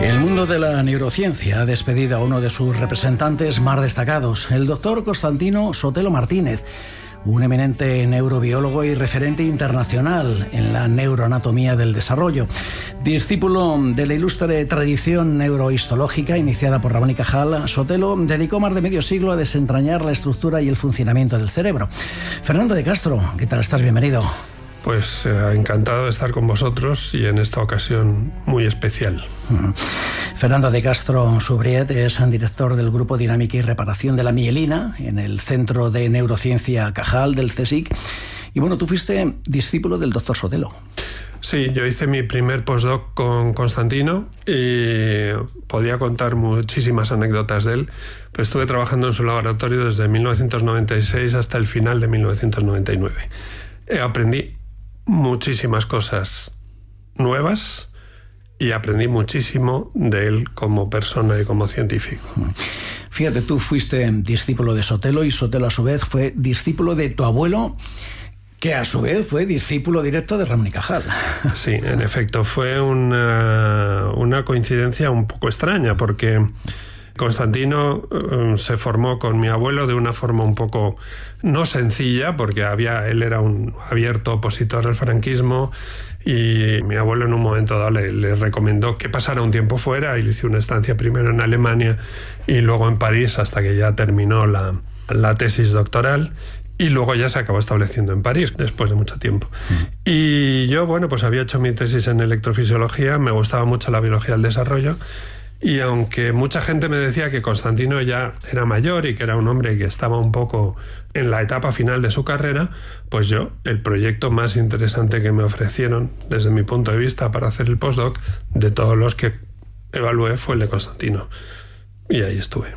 El mundo de la neurociencia ha despedido a uno de sus representantes más destacados, el doctor Constantino Sotelo Martínez, un eminente neurobiólogo y referente internacional en la neuroanatomía del desarrollo. Discípulo de la ilustre tradición neurohistológica iniciada por Ramón y Cajal, Sotelo dedicó más de medio siglo a desentrañar la estructura y el funcionamiento del cerebro. Fernando de Castro, ¿qué tal estás? Bienvenido. Pues encantado de estar con vosotros y en esta ocasión muy especial. Fernando de Castro Subriet es director del Grupo Dinámica y Reparación de la Mielina en el Centro de Neurociencia Cajal del CSIC. Y bueno, tú fuiste discípulo del doctor Sotelo. Sí, yo hice mi primer postdoc con Constantino y podía contar muchísimas anécdotas de él. Pues estuve trabajando en su laboratorio desde 1996 hasta el final de 1999. Aprendí muchísimas cosas nuevas y aprendí muchísimo de él como persona y como científico. Fíjate, tú fuiste discípulo de Sotelo y Sotelo a su vez fue discípulo de tu abuelo, que a su vez fue discípulo directo de Ramón y Cajal. Sí, en efecto, fue una coincidencia un poco extraña porque Constantino se formó con mi abuelo de una forma un poco no sencilla, porque él era un abierto opositor al franquismo y mi abuelo en un momento dado le recomendó que pasara un tiempo fuera y le hizo una estancia primero en Alemania y luego en París hasta que ya terminó la tesis doctoral. Y luego ya se acabó estableciendo en París, después de mucho tiempo. Y yo, pues había hecho mi tesis en electrofisiología, me gustaba mucho la biología del desarrollo, y aunque mucha gente me decía que Constantino ya era mayor y que era un hombre que estaba un poco en la etapa final de su carrera, pues yo, el proyecto más interesante que me ofrecieron, desde mi punto de vista, para hacer el postdoc, de todos los que evalué, fue el de Constantino. Y ahí estuve.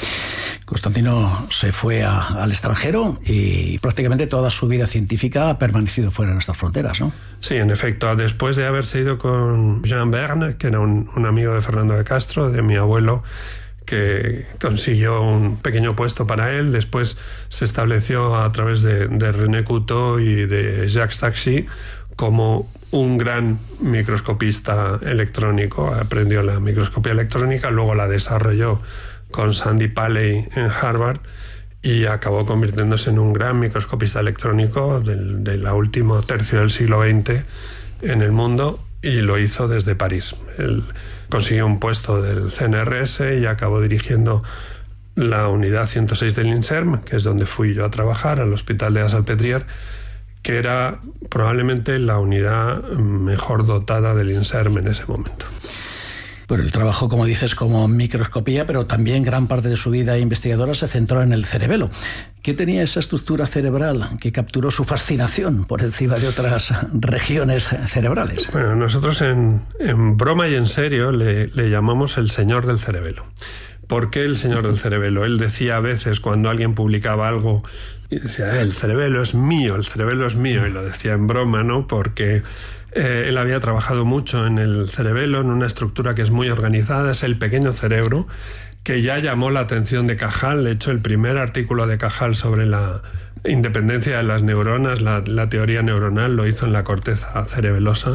Constantino se fue al extranjero y prácticamente toda su vida científica ha permanecido fuera de nuestras fronteras, ¿no? Sí, en efecto. Después de haberse ido con Jean Verne, que era un amigo de Fernando de Castro, de mi abuelo, que consiguió un pequeño puesto para él. Después se estableció a través de René Couteau y de Jacques Taxis como un gran microscopista electrónico. Aprendió la microscopía electrónica, luego la desarrolló con Sandy Paley en Harvard y acabó convirtiéndose en un gran microscopista electrónico del último tercio del siglo XX en el mundo, y lo hizo desde París. Él consiguió un puesto del CNRS y acabó dirigiendo la unidad 106 del INSERM, que es donde fui yo a trabajar, al Hospital de la Salpêtrière, que era probablemente la unidad mejor dotada del INSERM en ese momento. Bueno, el trabajo, como dices, como microscopía, pero también gran parte de su vida investigadora se centró en el cerebelo. ¿Qué tenía esa estructura cerebral que capturó su fascinación por encima de otras regiones cerebrales? Bueno, nosotros en broma y en serio le llamamos el señor del cerebelo. ¿Por qué el señor del cerebelo? Él decía a veces cuando alguien publicaba algo y decía, el cerebelo es mío, y lo decía en broma, ¿no? Porque él había trabajado mucho en el cerebelo, en una estructura que es muy organizada, es el pequeño cerebro, que ya llamó la atención de Cajal. De hecho, el primer artículo de Cajal sobre la independencia de las neuronas, la teoría neuronal, lo hizo en la corteza cerebelosa.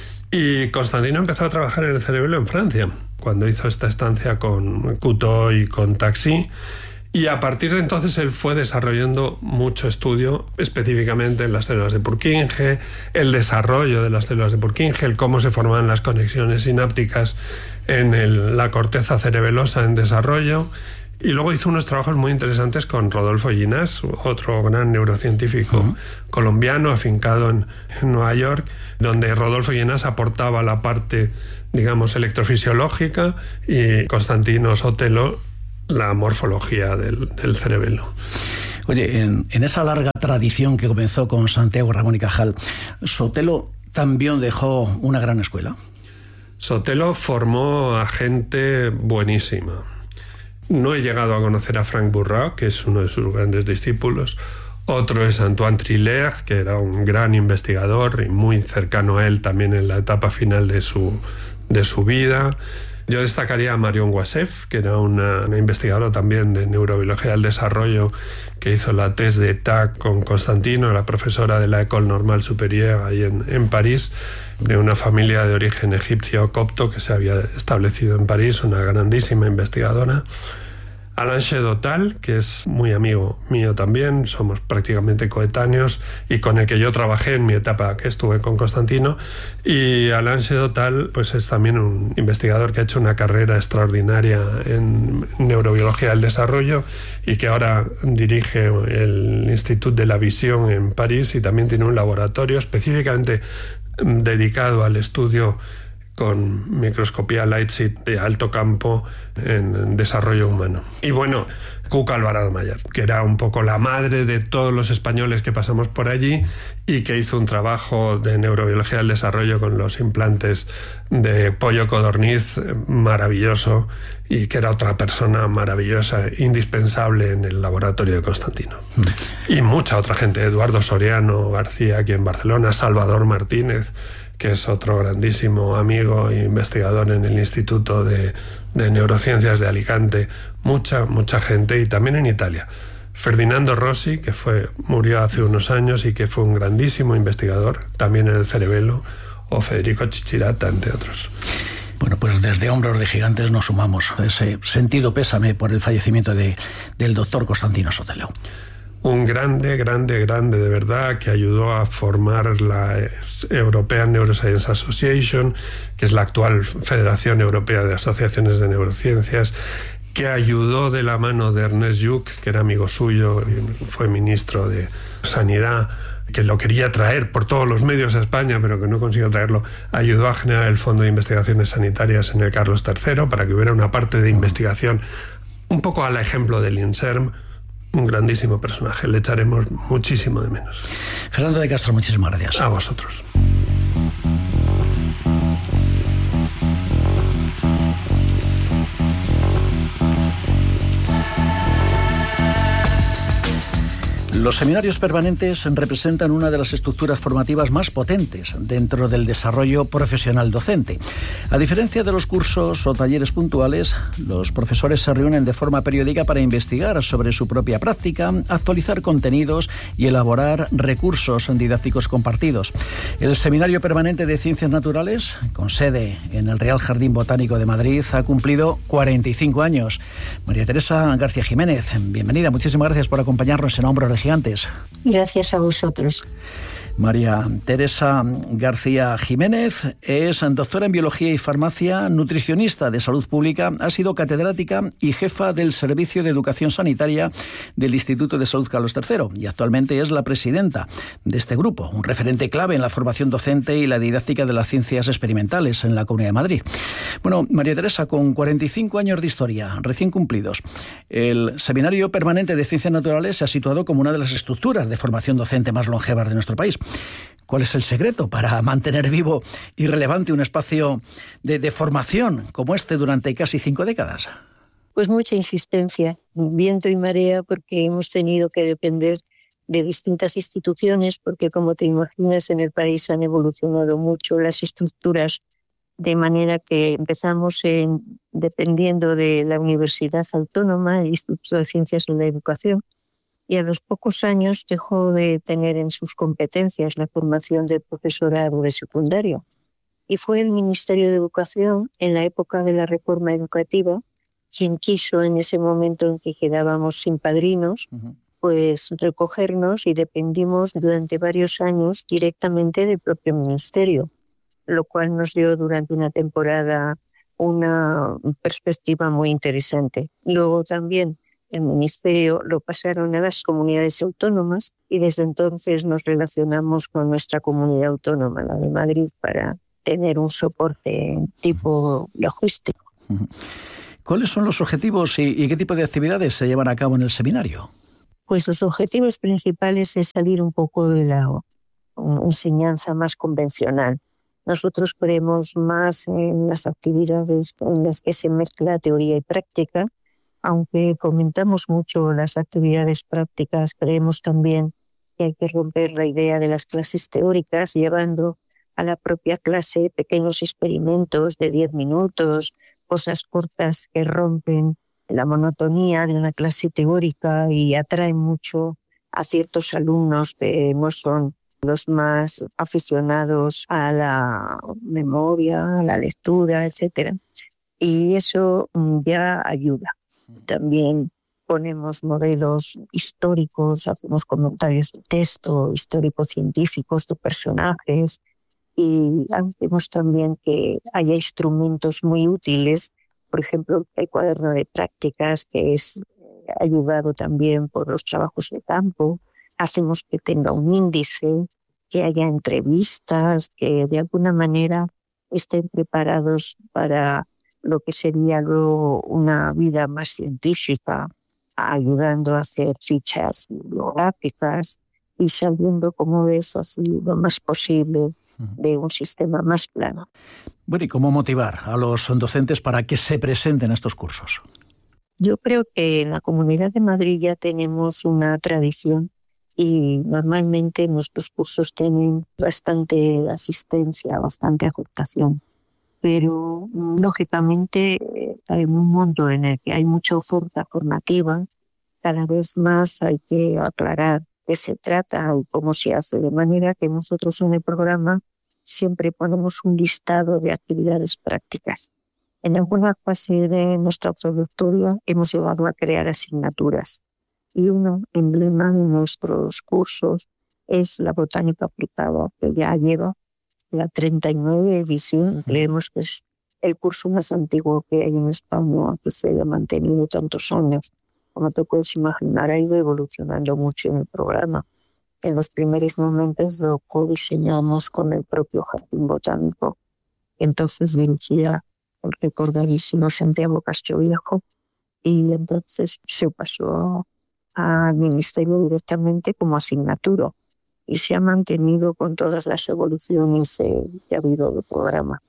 Y Constantino empezó a trabajar en el cerebelo en Francia, cuando hizo esta estancia con Couteau y con Taxis. Y a partir de entonces él fue desarrollando mucho estudio, específicamente en las células de Purkinje, el desarrollo de las células de Purkinje, el cómo se forman las conexiones sinápticas en la corteza cerebelosa en desarrollo. Y luego hizo unos trabajos muy interesantes con Rodolfo Ginás, otro gran neurocientífico colombiano afincado en Nueva York, donde Rodolfo Ginás aportaba la parte, digamos, electrofisiológica y Constantino Sotelo la morfología del cerebelo. Oye, en esa larga tradición que comenzó con Santiago Ramón y Cajal, Sotelo también dejó una gran escuela. Sotelo formó a gente buenísima. No he llegado a conocer a Frank Bourrat, que es uno de sus grandes discípulos. Otro es Antoine Triller, que era un gran investigador y muy cercano a él también en la etapa final de su vida. Yo destacaría a Marion Wassef, que era una investigadora también de neurobiología del desarrollo, que hizo la thèse d'état con Constantino, la profesora de la École Normale Supérieure ahí en París, de una familia de origen egipcio copto que se había establecido en París, una grandísima investigadora. Alain Chedotal, que es muy amigo mío también, somos prácticamente coetáneos y con el que yo trabajé en mi etapa que estuve con Constantino. Y Alain Chedotal pues es también un investigador que ha hecho una carrera extraordinaria en neurobiología del desarrollo y que ahora dirige el Institut de la Visión en París y también tiene un laboratorio específicamente dedicado al estudio con microscopía Lightsheet de alto campo en desarrollo humano. Y bueno, Cuca Alvarado Mayer, que era un poco la madre de todos los españoles que pasamos por allí y que hizo un trabajo de neurobiología del desarrollo con los implantes de pollo codorniz maravilloso y que era otra persona maravillosa, indispensable en el laboratorio de Constantino. Y mucha otra gente, Eduardo Soriano García aquí en Barcelona, Salvador Martínez, que es otro grandísimo amigo e investigador en el Instituto de Neurociencias de Alicante, mucha gente, y también en Italia. Ferdinando Rossi, que murió hace unos años y que fue un grandísimo investigador, también en el cerebelo, o Federico Chichirata, entre otros. Bueno, pues desde Hombros de Gigantes nos sumamos a ese sentido pésame por el fallecimiento del doctor Constantino Sotelo. Un grande, de verdad, que ayudó a formar la European Neuroscience Association, que es la actual Federación Europea de Asociaciones de Neurociencias, que ayudó de la mano de Ernest Lluch, que era amigo suyo y fue ministro de Sanidad, que lo quería traer por todos los medios a España, pero que no consiguió traerlo. Ayudó a generar el Fondo de Investigaciones Sanitarias en el Carlos III para que hubiera una parte de investigación un poco al ejemplo del INSERM. Un grandísimo personaje, le echaremos muchísimo de menos. Fernando de Castro, muchísimas gracias. A vosotros. Los seminarios permanentes representan una de las estructuras formativas más potentes dentro del desarrollo profesional docente. A diferencia de los cursos o talleres puntuales, los profesores se reúnen de forma periódica para investigar sobre su propia práctica, actualizar contenidos y elaborar recursos didácticos compartidos. El Seminario Permanente de Ciencias Naturales, con sede en el Real Jardín Botánico de Madrid, ha cumplido 45 años. María Teresa García Jiménez, bienvenida. Muchísimas gracias por acompañarnos en Hombros de Gigantes. Gracias a vosotros. María Teresa García Jiménez es doctora en Biología y Farmacia, nutricionista de salud pública, ha sido catedrática y jefa del Servicio de Educación Sanitaria del Instituto de Salud Carlos III y actualmente es la presidenta de este grupo, un referente clave en la formación docente y la didáctica de las ciencias experimentales en la Comunidad de Madrid. Bueno, María Teresa, con 45 años de historia recién cumplidos, el Seminario Permanente de Ciencias Naturales se ha situado como una de las estructuras de formación docente más longevas de nuestro país. ¿Cuál es el secreto para mantener vivo y relevante un espacio de formación como este durante casi 5 décadas? Pues mucha insistencia, viento y marea, porque hemos tenido que depender de distintas instituciones, porque como te imaginas en el país han evolucionado mucho las estructuras, de manera que empezamos dependiendo de la Universidad Autónoma, el Instituto de Ciencias de la Educación, y a los pocos años dejó de tener en sus competencias la formación de profesorado de secundario. Y fue el Ministerio de Educación, en la época de la reforma educativa, quien quiso en ese momento en que quedábamos sin padrinos, pues recogernos, y dependimos durante varios años directamente del propio ministerio, lo cual nos dio durante una temporada una perspectiva muy interesante. Luego también el ministerio lo pasaron a las comunidades autónomas y desde entonces nos relacionamos con nuestra comunidad autónoma, la de Madrid, para tener un soporte tipo logístico. ¿Cuáles son los objetivos y qué tipo de actividades se llevan a cabo en el seminario? Pues los objetivos principales es salir un poco de la enseñanza más convencional. Nosotros creemos más en las actividades en las que se mezcla teoría y práctica. Aunque fomentamos mucho las actividades prácticas, creemos también que hay que romper la idea de las clases teóricas, llevando a la propia clase pequeños experimentos de 10 minutos, cosas cortas que rompen la monotonía de una clase teórica y atraen mucho a ciertos alumnos que no son los más aficionados a la memoria, a la lectura, etc. Y eso ya ayuda. También ponemos modelos históricos, hacemos comentarios de texto, históricos científicos de personajes, y hacemos también que haya instrumentos muy útiles, por ejemplo, el cuaderno de prácticas, que es ayudado también por los trabajos de campo. Hacemos que tenga un índice, que haya entrevistas, que de alguna manera estén preparados para lo que sería luego una vida más científica, ayudando a hacer fichas bibliográficas y saliendo, como ves, así lo más posible de un sistema más plano. Bueno, ¿y cómo motivar a los docentes para que se presenten a estos cursos? Yo creo que en la Comunidad de Madrid ya tenemos una tradición y normalmente nuestros cursos tienen bastante asistencia, bastante aceptación. Pero lógicamente hay un mundo en el que hay mucha oferta formativa. Cada vez más hay que aclarar qué se trata y cómo se hace, de manera que nosotros en el programa siempre ponemos un listado de actividades prácticas. En alguna fase de nuestra trayectoria hemos llegado a crear asignaturas, y un emblema de nuestros cursos es la botánica aplicada, que ya lleva la 39 edición. Creemos que es el curso más antiguo que hay en España, que se haya mantenido tantos años. Como te puedes imaginar, ha ido evolucionando mucho en el programa. En los primeros momentos lo codiseñamos con el propio Jardín Botánico. Entonces dirigía el recordadísimo Santiago Castroviejo, y entonces se pasó al Ministerio directamente como asignatura y se ha mantenido con todas las evoluciones que ha habido del programa.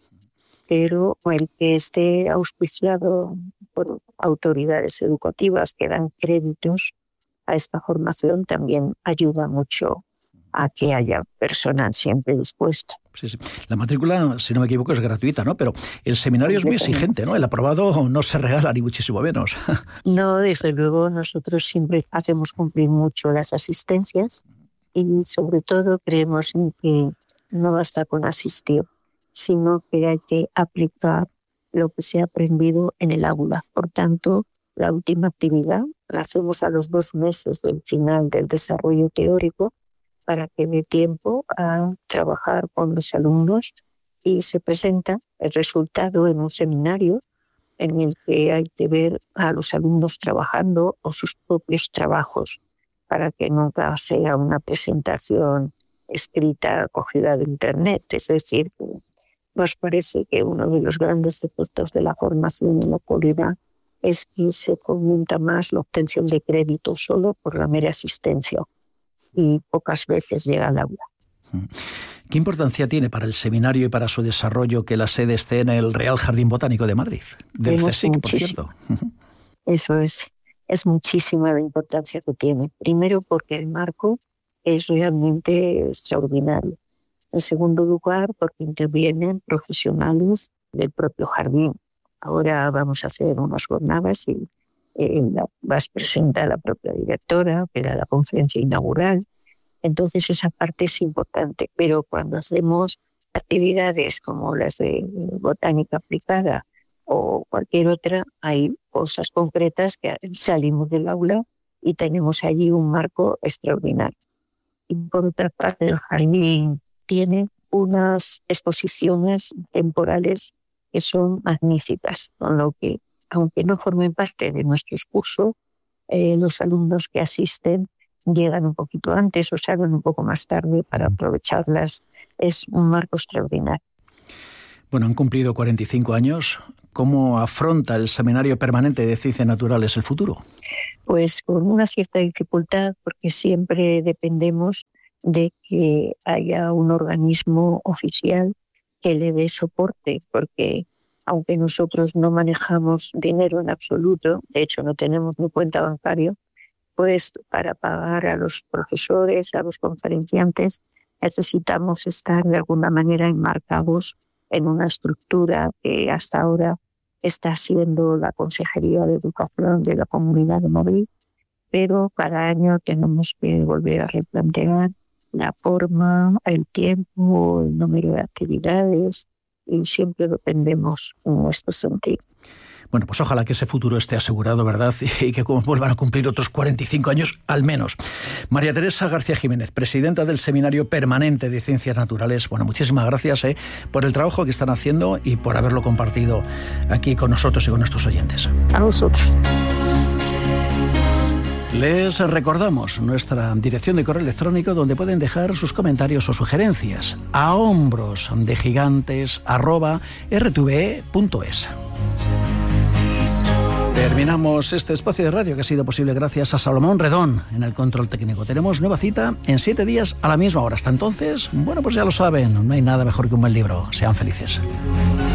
Pero el que esté auspiciado por autoridades educativas que dan créditos a esta formación también ayuda mucho a que haya personal siempre dispuesto. Sí, sí. La matrícula, si no me equivoco, es gratuita, ¿no? Pero el seminario es muy exigente, ¿no? El aprobado no se regala, ni muchísimo menos. No, desde luego, nosotros siempre hacemos cumplir mucho las asistencias y sobre todo creemos en que no basta con asistir, sino que hay que aplicar lo que se ha aprendido en el aula. Por tanto, la última actividad la hacemos a los 2 meses del final del desarrollo teórico, para que dé tiempo a trabajar con los alumnos, y se presenta el resultado en un seminario en el que hay que ver a los alumnos trabajando o sus propios trabajos, para que nunca sea una presentación escrita cogida de internet. Es decir, que nos parece que uno de los grandes defectos de la formación en la actualidad es que se fomenta más la obtención de crédito solo por la mera asistencia, y pocas veces llega al aula. ¿Qué importancia tiene para el seminario y para su desarrollo que la sede esté en el Real Jardín Botánico de Madrid, del CSIC, por cierto? Eso es muchísima la importancia que tiene. Primero, porque el marco es realmente extraordinario. En segundo lugar, porque intervienen profesionales del propio jardín. Ahora vamos a hacer unas jornadas y vas a presentar la propia directora, pero la conferencia inaugural. Entonces esa parte es importante, pero cuando hacemos actividades como las de botánica aplicada o cualquier otra, hay cosas concretas que salimos del aula y tenemos allí un marco extraordinario. Y por otra parte, el jardín tiene unas exposiciones temporales que son magníficas, con lo que, aunque no formen parte de nuestros cursos, los alumnos que asisten llegan un poquito antes o salen un poco más tarde para aprovecharlas. Es un marco extraordinario. Bueno, han cumplido 45 años. ¿Cómo afronta el Seminario Permanente de Ciencias Naturales el futuro? Pues con una cierta dificultad, porque siempre dependemos de que haya un organismo oficial que le dé soporte, porque aunque nosotros no manejamos dinero en absoluto, de hecho no tenemos ni cuenta bancaria, pues para pagar a los profesores, a los conferenciantes, necesitamos estar de alguna manera enmarcados en una estructura que hasta ahora está siendo la Consejería de Educación de la Comunidad de Madrid, pero cada año tenemos que volver a replantear la forma, el tiempo, el número de actividades, y siempre dependemos en nuestro sentido. Bueno, pues ojalá que ese futuro esté asegurado, ¿verdad? Y que vuelvan a cumplir otros 45 años al menos. María Teresa García Jiménez, presidenta del Seminario Permanente de Ciencias Naturales. Bueno, muchísimas gracias por el trabajo que están haciendo y por haberlo compartido aquí con nosotros y con nuestros oyentes. A vosotros. Les recordamos nuestra dirección de correo electrónico donde pueden dejar sus comentarios o sugerencias a hombrosdegigantes@rtve.es. Terminamos este espacio de radio que ha sido posible gracias a Salomón Redón en el control técnico. Tenemos nueva cita en 7 días a la misma hora. Hasta entonces, bueno, pues ya lo saben, no hay nada mejor que un buen libro. Sean felices.